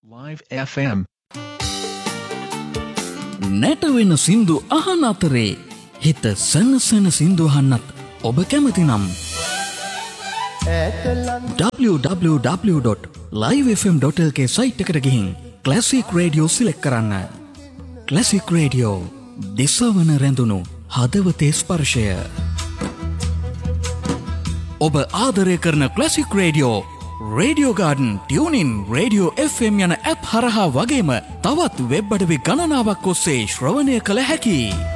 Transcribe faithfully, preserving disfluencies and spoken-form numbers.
Live F M නැටවෙන සින්දු අහන අතරේ හිත සනසන සින්දු අහන්නත් ඔබ කැමති නම් W W W dot live F M dot L කේ සයිට් එකට ගිහින් ක්ලාසික් රේඩියෝ සිලෙක්ට් කරන්න. ක්ලාසික් රේඩියෝ දිසවන රැඳුණු හදවතේ ස්පර්ශය. ඔබ ආදරය කරන classic radio radio garden, tuning, radio F M යන ඇප් හරහා වගේම තවත් වෙබ් අඩවි ගණනාවක් ඔස්සේ ශ්‍රවණය කළ හැකි.